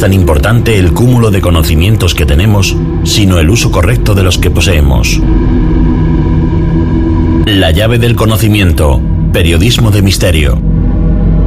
tan importante el cúmulo de conocimientos que tenemos, sino el uso correcto de los que poseemos. La llave del conocimiento. Periodismo de misterio.